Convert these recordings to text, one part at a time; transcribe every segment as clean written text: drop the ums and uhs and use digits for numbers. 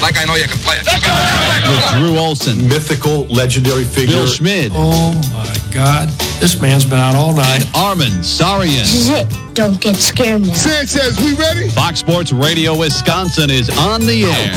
like I know you can play it. With Drew Olson. Mythical, legendary figure. Bill Schmid. Oh, my God. This man's been out all night. Armin Sarian. This is it. Don't get scared now. Sanchez, we ready? Fox Sports Radio Wisconsin is on the air.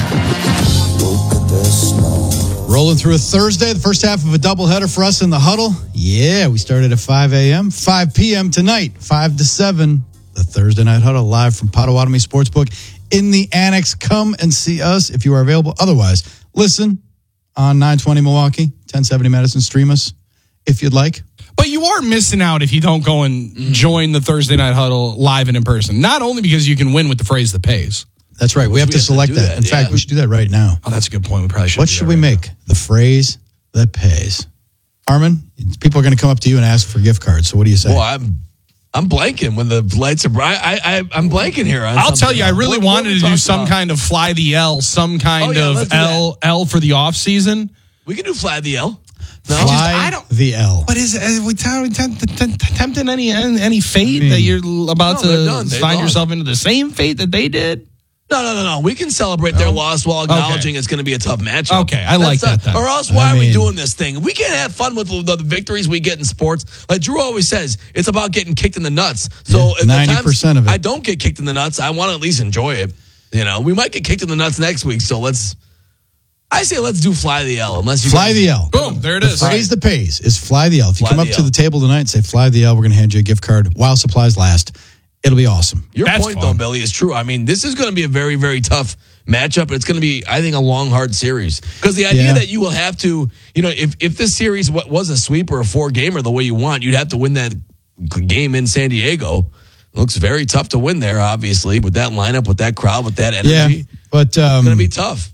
Rolling through a Thursday, the first half of a doubleheader for us in the huddle. Yeah, we started at 5 a.m., 5 p.m. tonight, 5 to 7. The Thursday Night Huddle live from Potawatomi Sportsbook in the Annex. Come and see us if you are available. Otherwise, listen on 920 Milwaukee, 1070 Madison. Stream us if you'd like. But you are missing out if you don't go and join the Thursday Night Huddle live and in person. Not only because you can win with the phrase that pays. That's right. We have to select that. In fact, we should do that right now. Oh, that's a good point. We probably should. What should we make? The phrase that pays. Armin, people are going to come up to you and ask for gift cards. So what do you say? Well, I'm blanking when the lights are bright. I'm blanking here. I'll tell you, I really wanted to do some kind of fly the L, some kind of L for the off season. We can do fly the L. No, the L. What is it? We tempting any fate that you're about to find yourself into the same fate that they did? No. We can celebrate their loss while acknowledging it's going to be a tough matchup. Okay, I like that then. Or else, why are we doing this thing? We can't have fun with the victories we get in sports. Like Drew always says, it's about getting kicked in the nuts. So 90% of it. I don't get kicked in the nuts. I want to at least enjoy it. You know, we might get kicked in the nuts next week. So let's do fly the L. Fly the L. Boom, there it is. The phrase that pays is fly the L. If you come up to the table tonight and say fly the L, we're going to hand you a gift card while supplies last. It'll be awesome. Your point, though, Billy, is true. I mean, this is going to be a very, very tough matchup. It's going to be, I think, a long, hard series. Because the idea that you will have to, if this series was a sweep or a 4-gamer the way you want, you'd have to win that game in San Diego. It looks very tough to win there, obviously, with that lineup, with that crowd, with that energy. Yeah, but it's going to be tough.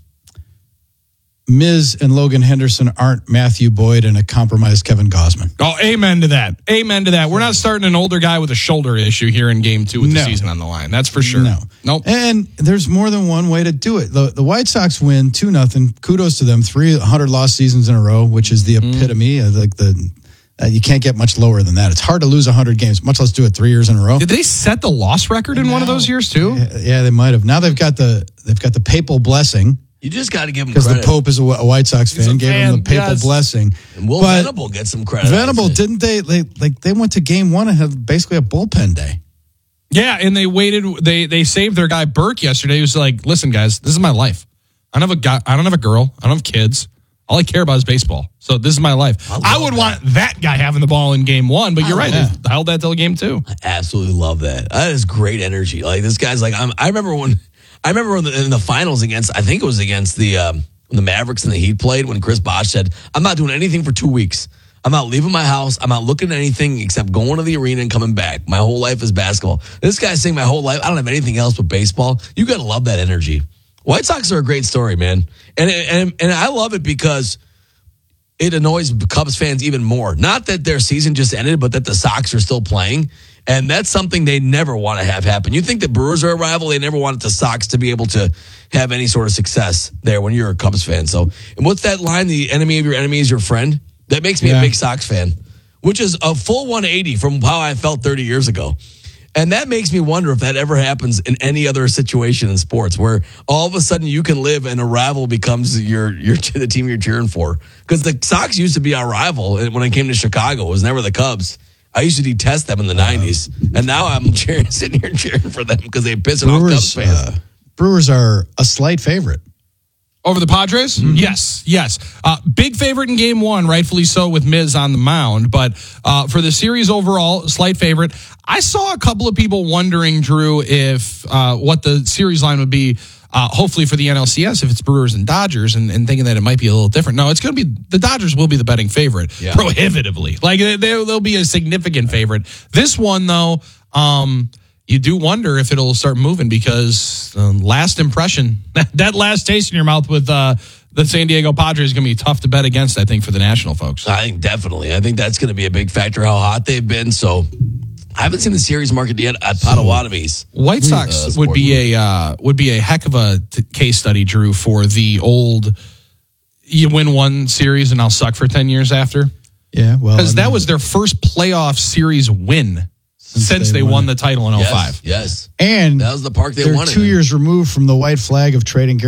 Miz and Logan Henderson aren't Matthew Boyd and a compromised Kevin Gausman. Oh, amen to that. Amen to that. We're not starting an older guy with a shoulder issue here in game 2 with the season on the line. That's for sure. Nope. And there's more than one way to do it. The White Sox win 2-0. Kudos to them. 300 lost seasons in a row, which is the epitome of you can't get much lower than that. It's hard to lose 100 games, much less do it 3 years in a row. Did they set the loss record in one of those years too? Yeah, they might have. Now they've got the papal blessing. You just got to give him credit. credit. Because the Pope is a White Sox fan, gave him the papal blessing. And Will Venable get some credit. Venable, didn't they? They went to game 1 and had basically a bullpen day. Yeah, and they waited. They saved their guy Burke yesterday. He was like, "Listen, guys, this is my life. I don't have a guy. I don't have a girl. I don't have kids. All I care about is baseball. So this is my life. I would want that guy having the ball in game 1, but you're right. They held that till game 2. I absolutely love that. That is great energy. Like this guy's like, I remember in the finals against the Mavericks and the Heat played when Chris Bosh said, "I'm not doing anything for 2 weeks. I'm not leaving my house. I'm not looking at anything except going to the arena and coming back. My whole life is basketball." This guy's saying my whole life, I don't have anything else but baseball. You got to love that energy. White Sox are a great story, man. And I love it because it annoys Cubs fans even more. Not that their season just ended, but that the Sox are still playing. And that's something they never want to have happen. You think the Brewers are a rival, they never wanted the Sox to be able to have any sort of success there when you're a Cubs fan. So, and what's that line, the enemy of your enemy is your friend? That makes me a big Sox fan, which is a full 180 from how I felt 30 years ago. And that makes me wonder if that ever happens in any other situation in sports where all of a sudden you can live and a rival becomes the team you're cheering for. Because the Sox used to be our rival when I came to Chicago. It was never the Cubs. I used to detest them in the 90s. And now I'm sitting here cheering for them because they piss off Cubs fans. Brewers are a slight favorite. Over the Padres? Mm-hmm. Yes. Big favorite in game 1, rightfully so, with Miz on the mound. But for the series overall, slight favorite. I saw a couple of people wondering, Drew, if what the series line would be, hopefully for the NLCS, if it's Brewers and Dodgers, and thinking that it might be a little different. No, it's going to be, the Dodgers will be the betting favorite, prohibitively. Like, they'll be a significant favorite. This one, though, you do wonder if it'll start moving because last impression, that last taste in your mouth with the San Diego Padres is going to be tough to bet against, I think, for the national folks. I think definitely. I think that's going to be a big factor, how hot they've been. So I haven't seen the series market yet at Potawatomi's. White Sox would be a heck of a case study, Drew, for the old you win one series and I'll suck for 10 years after. Yeah, well, because that was their first playoff series win since they won the title in 05. Yes. And that was the park they they're wanted. 2 years removed from the white flag of trading